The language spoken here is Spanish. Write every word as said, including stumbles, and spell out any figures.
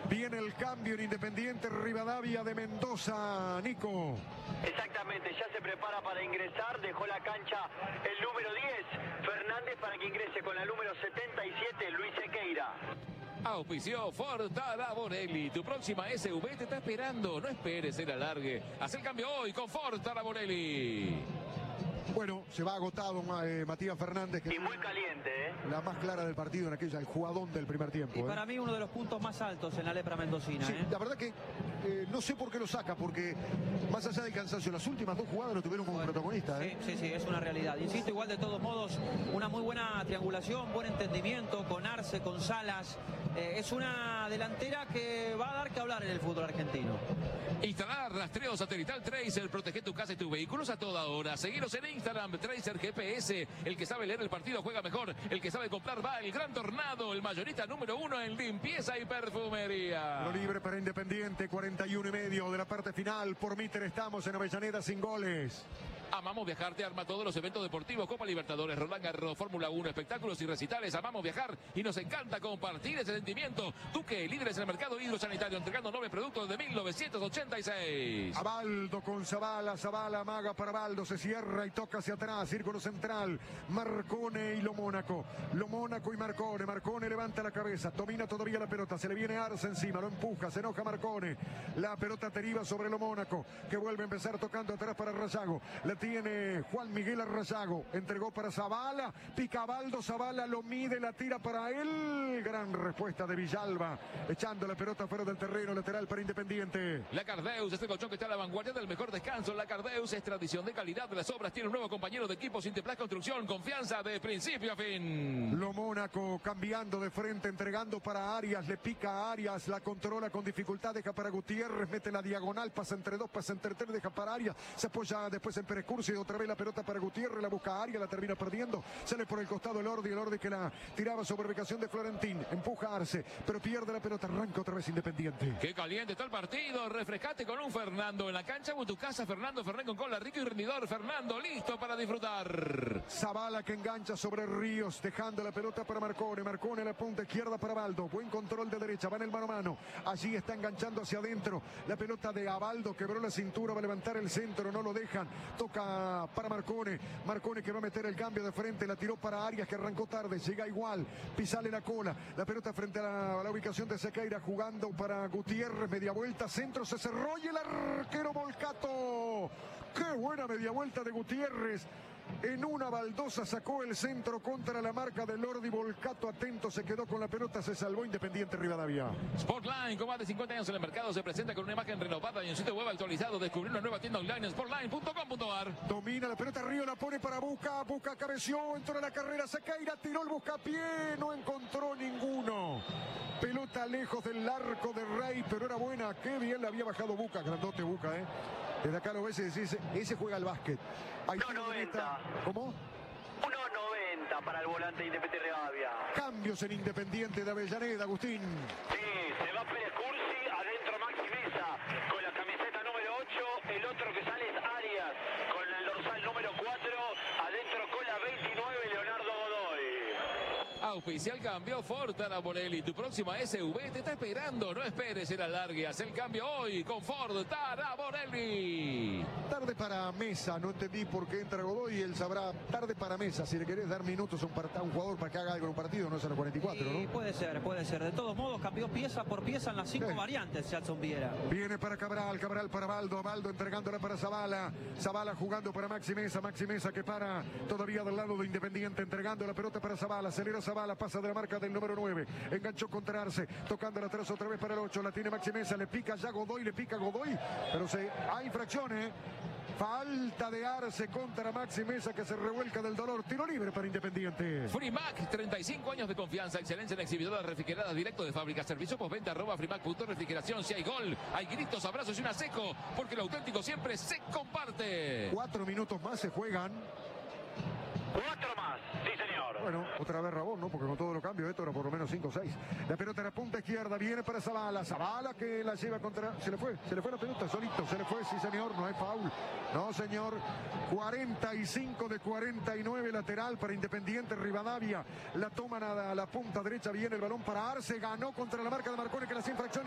Viene el cambio en Independiente Rivadavia de Mendoza, Nico. Exactamente, ya se prepara para ingresar, dejó la cancha el número diez, Fernández, para que ingrese con la número setenta y siete, Luis Sequeira. Auspició Fortara Bonelli. Tu próxima S U V te está esperando. No esperes el alargue. Haz el cambio hoy con Fortara Bonelli. Bueno, se va agotado eh, Matías Fernández. Que y muy caliente, ¿eh? La más clara del partido en aquella, el jugadón del primer tiempo. Y ¿eh? para mí uno de los puntos más altos en la lepra mendocina. Sí, ¿eh? la verdad que eh, no sé por qué lo saca, porque más allá del cansancio, las últimas dos jugadas lo tuvieron como bueno, protagonista. ¿eh? Sí, sí, sí, es una realidad. Insisto, igual de todos modos, una muy buena triangulación, buen entendimiento con Arce, con Salas. Eh, es una delantera que va a dar que hablar en el fútbol argentino. Instalar rastreo satelital Tracer, protege tu casa y tus vehículos a toda hora. Seguiros en Instagram, Tracer G P S. El que sabe leer el partido juega mejor. El que sabe comprar va. El Gran Tornado, el mayorista número uno en limpieza y perfumería. Lo libre para Independiente, cuarenta y uno y medio de la parte final. Por Mitter estamos en Avellaneda sin goles. Amamos viajar, te arma todos los eventos deportivos, Copa Libertadores, Roland Garros, Fórmula uno, espectáculos y recitales. Amamos viajar y nos encanta compartir ese sentimiento. Duque, líderes en el mercado hidrosanitario, entregando nueve productos de mil novecientos ochenta y seis. Abaldo con Zabala, Zabala amaga para Abaldo, se cierra y toca hacia atrás, círculo central, Marcone y Lo Mónaco, Lo Mónaco y Marcone, Marcone levanta la cabeza, domina todavía la pelota, se le viene Arce encima, lo empuja, se enoja Marcone, la pelota deriva sobre Lo Mónaco, que vuelve a empezar tocando atrás para Rayago, la tiene Juan Miguel Rayago, entregó para Zabala, pica Abaldo, Zabala lo mide, la tira para él, gran respuesta de Villalba, echando la pelota fuera del terreno, lateral para Independiente. La Cardeus, este colchón que está a la vanguardia del mejor descanso. La Cardeus es tradición de calidad de las obras, tiene un nuevo compañero de equipo, Sinteplas Construcción, confianza de principio a fin. Lo Mónaco cambiando de frente, entregando para Arias, le pica a Arias, la controla con dificultad, deja para Gutiérrez, mete la diagonal, pasa entre dos, pasa entre tres, deja para Arias, se apoya después en Pérez Cursi, otra vez la pelota para Gutiérrez, la busca a Arias, la termina perdiendo, sale por el costado el Ordi, el Ordi que la tiraba sobre ubicación de Florentín, empuja a Arce, pero pierde la pelota, arranca otra vez Independiente. Qué caliente está el partido, refrescate con un Fernando en la cancha o en tu casa. Fernando Fernández con cola, rico y rendidor. Fernando listo para disfrutar. Zabala que engancha sobre Ríos, dejando la pelota para Marcone, Marcone a la punta izquierda para Abaldo, buen control de derecha, va en el mano a mano, allí está enganchando hacia adentro, la pelota de Abaldo, quebró la cintura, va a levantar el centro, no lo dejan, toca para Marcone, Marcone que va a meter el cambio de frente, la tiró para Arias que arrancó tarde, llega igual, pisale la cola, la pelota frente a la, a la ubicación de Sequeira, jugando para Gutiérrez, media vuelta, centro, se cerró y el arquero Volcato, qué buena media vuelta de Gutiérrez. En una baldosa sacó el centro contra la marca de Lordi. Volcato atento, se quedó con la pelota, se salvó Independiente Rivadavia. Sportline, con más de cincuenta años en el mercado, se presenta con una imagen renovada y un sitio web actualizado. Descubrió una nueva tienda online en sportline punto com punto ar. Domina la pelota, Río la pone para Busca, Busca cabeció, entró a la carrera, Sequeira, tiró el buscapié, no encontró ninguno. Pelota lejos del arco de Rey, pero era buena, qué bien le había bajado Busca, grandote Busca, eh. Desde acá lo ves y decís, ese juega al básquet. uno noventa. ¿Cómo? uno noventa para el volante de Independiente Rivadavia. Cambios en Independiente de Avellaneda, Agustín. Sí, se va Pérez Cursi, adentro Maxi Mesa con la camiseta número ocho, el otro que sale es Arias con el dorsal número cuatro, adentro con la veintinueve Leonardo Godoy. Auspicial cambio Fortara Bonelli. Tu próxima S U V te está esperando. No esperes el alargue. Haz el cambio hoy con Fortara Bonelli. Tarde para Mesa. No entendí por qué entra Godoy. Él sabrá. Tarde para Mesa. Si le querés dar minutos a un, a un jugador para que haga algo en un partido, no es a los cuarenta y cuatro, sí, ¿no? Puede ser, puede ser. De todos modos, cambió pieza por pieza en las cinco sí. variantes, Jadson Viera. Viene para Cabral. Cabral para Abaldo. Abaldo entregándola para Zabala. Zabala jugando para Maxi Mesa. Maxi Mesa que para todavía del lado de Independiente. Entregando la pelota para Zabala. Acelera Zabala. Pasa de la marca del número nueve, enganchó contra Arce, tocando atrás otra vez para el ocho, la tiene Maxi Mesa, le pica ya Godoy, le pica Godoy, pero se hay infracciones, falta de Arce contra Maxi Mesa que se revuelca del dolor, tiro libre para Independiente. Frimac, treinta y cinco años de confianza, excelencia en exhibidoras refrigeradas directo de fábrica, servicio postventa arroba frimac punto refrigeración, si hay gol, hay gritos, abrazos y una seco, porque lo auténtico siempre se comparte. Cuatro minutos más se juegan. Cuatro más, sí señor. Bueno, otra vez Rabón, ¿no? Porque con todo lo cambio esto era por lo menos cinco o seis. La pelota en la punta izquierda, viene para Zabala. Zabala que la lleva contra... Se le fue, se le fue la pelota solito, se le fue, sí señor, no hay foul. No señor, cuarenta y cinco de cuarenta y nueve lateral para Independiente Rivadavia. La toman a la, a la punta derecha, viene el balón para Arce, ganó contra la marca de Marcone que las infracciones.